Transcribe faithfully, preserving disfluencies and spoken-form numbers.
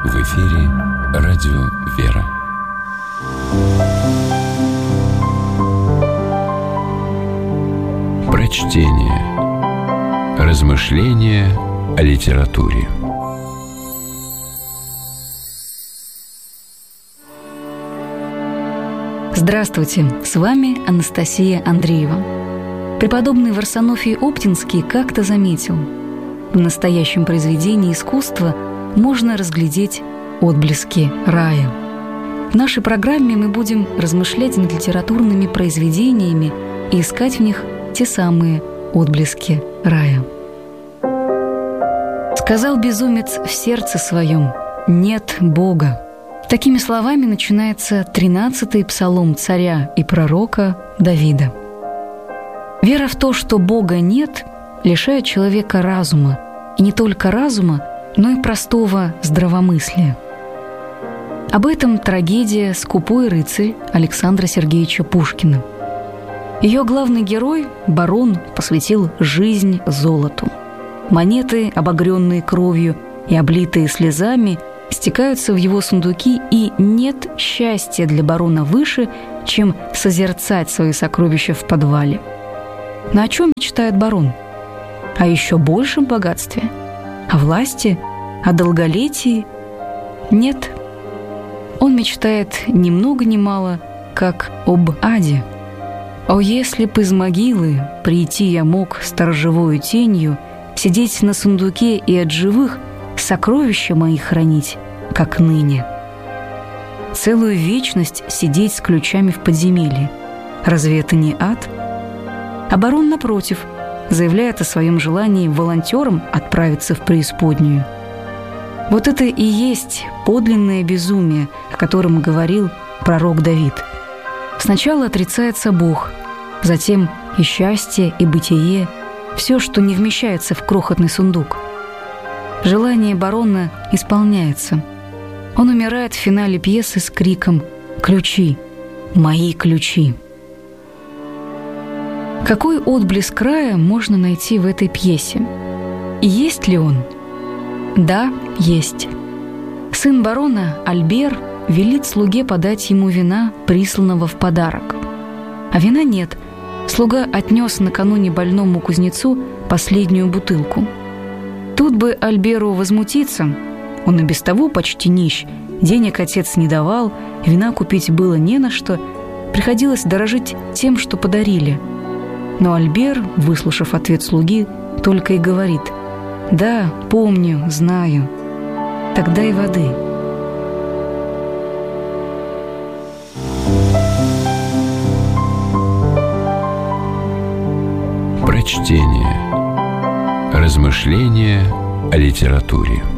В эфире радио «Вера». Прочтение. Размышления о литературе. Здравствуйте, с вами Анастасия Андреева. Преподобный Варсонофий Оптинский как-то заметил: в настоящем произведении искусства можно разглядеть отблески рая. В нашей программе мы будем размышлять над литературными произведениями и искать в них те самые отблески рая. «Сказал безумец в сердце своем: нет Бога». Такими словами начинается тринадцатый псалом царя и пророка Давида. Вера в то, что Бога нет, лишает человека разума, и не только разума, но и простого здравомыслия. Об этом трагедия «Скупой рыцарь» Александра Сергеевича Пушкина. Ее главный герой, барон, посвятил жизнь золоту. Монеты, обогренные кровью и облитые слезами, стекаются в его сундуки, и нет счастья для барона выше, чем созерцать свои сокровища в подвале. Но о чем мечтает барон? О еще большем богатстве? О власти? О долголетии? Нет. Он мечтает ни много ни мало, как об аде. «О, если б из могилы прийти я мог сторожевою тенью, сидеть на сундуке и от живых сокровища мои хранить, как ныне. Целую вечность сидеть с ключами в подземелье. Разве это не ад?» А барон, напротив, заявляет о своем желании волонтером отправиться в преисподнюю. Вот это и есть подлинное безумие, о котором говорил пророк Давид. Сначала отрицается Бог, затем и счастье, и бытие, все, что не вмещается в крохотный сундук. Желание барона исполняется. Он умирает в финале пьесы с криком «Ключи! Мои ключи!». Какой отблеск рая можно найти в этой пьесе? И есть ли он? Да, есть. Сын барона, Альбер, велит слуге подать ему вина, присланного в подарок. А вина нет. Слуга отнес накануне больному кузнецу последнюю бутылку. Тут бы Альберу возмутиться. Он и без того почти нищ. Денег отец не давал, вина купить было не на что. Приходилось дорожить тем, что подарили. Но Альбер, выслушав ответ слуги, только и говорит: «Да, помню, знаю. Тогда и воды». Прочтение. Размышления о литературе.